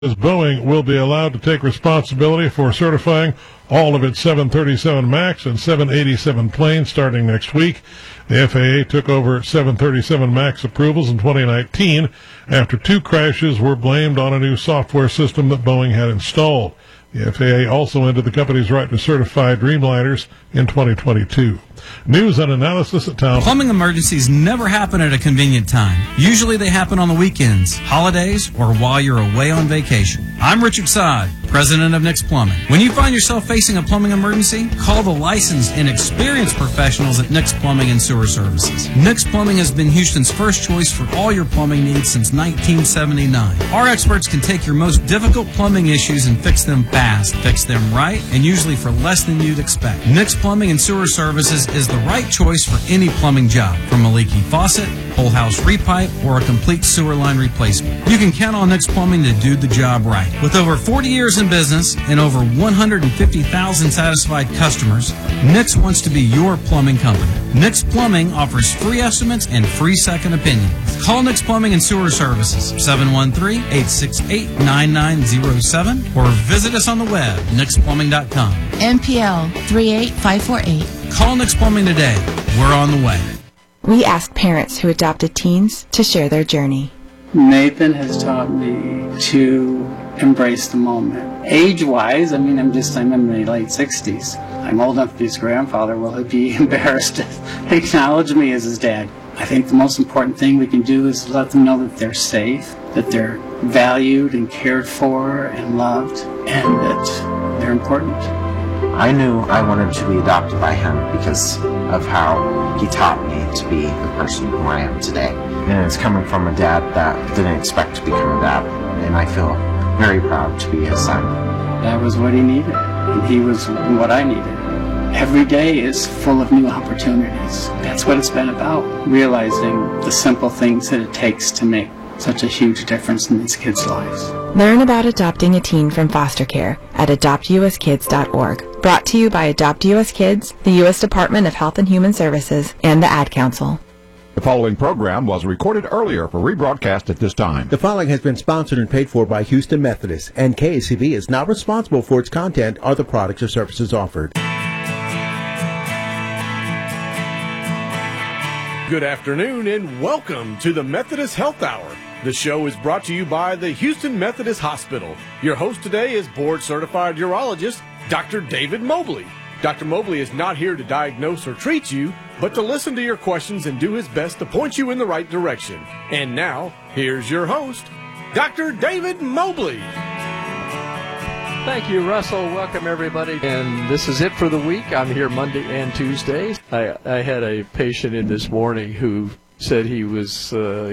Boeing will be allowed to take responsibility for certifying all of its 737 MAX and 787 planes starting next week. The FAA took over 737 MAX approvals in 2019 after two crashes were blamed on a new software system that Boeing had installed. The FAA also ended the company's right to certify Dreamliners in 2022. News and analysis at Town. Plumbing emergencies never happen at a convenient time. Usually they happen on the weekends, holidays, or while you're away on vacation. I'm Richard Sod, president of Nick's Plumbing. When you find yourself facing a plumbing emergency, call the licensed and experienced professionals at Nick's Plumbing and Sewer Services. Nick's Plumbing has been Houston's first choice for all your plumbing needs since 1979. Our experts can take your most difficult plumbing issues and fix them fast, fix them right, and usually for less than you'd expect. Nick's Plumbing and Sewer Services is the right choice for any plumbing job, from a leaky faucet, whole house repipe, or a complete sewer line replacement. You can count on Nick's Plumbing to do the job right. With over 40 years in business and over 150,000 satisfied customers, Nick's wants to be your plumbing company. Nick's Plumbing offers free estimates and free second opinions. Call Nick's Plumbing and Sewer Services, 713-868-9907, or visit us on the web, nicksplumbing.com. NPL 38548. Call Nick's Plumbing today. We're on the way. We asked parents who adopted teens to share their journey. Nathan has taught me to embrace the moment. Age-wise, I'm in my late 60s. I'm old enough to be his grandfather. Will he be embarrassed to acknowledge me as his dad? I think the most important thing we can do is let them know that they're safe, that they're valued and cared for and loved, and that they're important. I knew I wanted to be adopted by him because of how he taught me to be the person who I am today. And it's coming from a dad that didn't expect to become a dad, and I feel very proud to be his son. That was what he needed, and he was what I needed. Every day is full of new opportunities. That's what it's been about, realizing the simple things that it takes to make such a huge difference in these kids' lives. Learn about adopting a teen from foster care at adoptuskids.org. Brought to you by Adopt U.S. Kids, the U.S. Department of Health and Human Services, and the Ad Council. The following program was recorded earlier for rebroadcast at this time. The following has been sponsored and paid for by Houston Methodist, and KACV is not responsible for its content or the products or services offered. Good afternoon and welcome to the Methodist Health Hour. The show is brought to you by the Houston Methodist Hospital. Your host today is board-certified urologist Dr. David Mobley. Dr. Mobley is not here to diagnose or treat you, but to listen to your questions and do his best to point you in the right direction. And now, here's your host, Dr. David Mobley. Thank you, Russell. Welcome, everybody. And this is it for the week. I'm here Monday and Tuesdays. I had a patient in this morning who said he was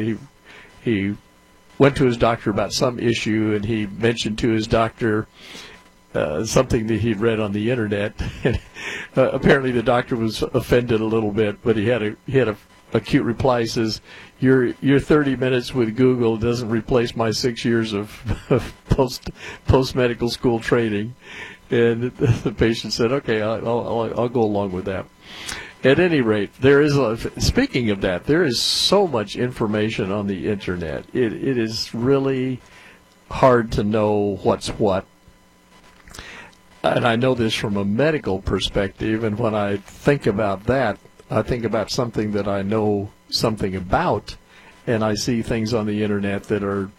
he went to his doctor about some issue, and he mentioned to his doctor something that he'd read on the internet. And apparently, the doctor was offended a little bit, but he had a cute reply. He says, Your 30 minutes with Google doesn't replace my 6 years of post medical school training. And the patient said, okay, I'll go along with that. At any rate, speaking of that, there is so much information on the internet. It is really hard to know what's what. And I know this from a medical perspective, and when I think about that, I think about something that I know something about, and I see things on the internet that are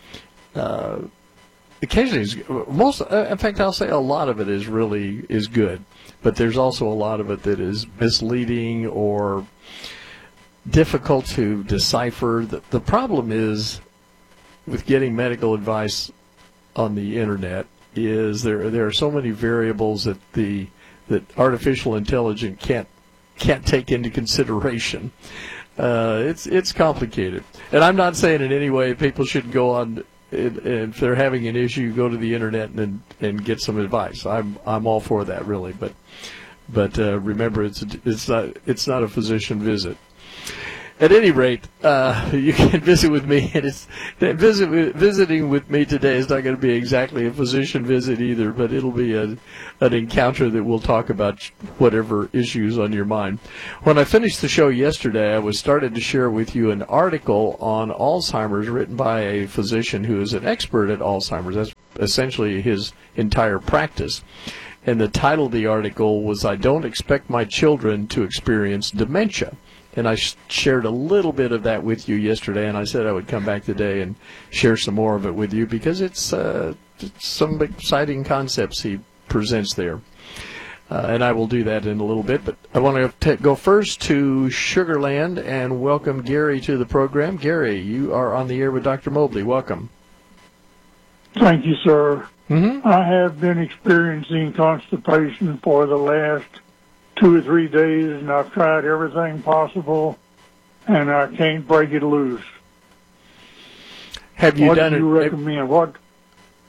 occasionally, in fact, I'll say a lot of it is good, but there's also a lot of it that is misleading or difficult to decipher. The problem is with getting medical advice on the internet is there are so many variables that artificial intelligence can't take into consideration. It's complicated, and I'm not saying in any way people should go on. If they're having an issue, go to the internet and get some advice. I'm all for that, really. But remember, it's not a physician visit. At any rate, you can visit with me, and visiting with me today is not going to be exactly a physician visit either, but it'll be an encounter that we'll talk about whatever issues on your mind. When I finished the show yesterday, I was started to share with you an article on Alzheimer's written by a physician who is an expert at Alzheimer's. That's essentially his entire practice. And the title of the article was, "I Don't Expect My Children to Experience Dementia." And I shared a little bit of that with you yesterday, and I said I would come back today and share some more of it with you because it's some exciting concepts he presents there. And I will do that in a little bit. But I want to go first to Sugar Land and welcome Gary to the program. Gary, you are on the air with Dr. Mobley. Welcome. Thank you, sir. Mm-hmm. I have been experiencing constipation for the last 2 or 3 days, and I've tried everything possible, and I can't break it loose. Have you what done do you recommend? What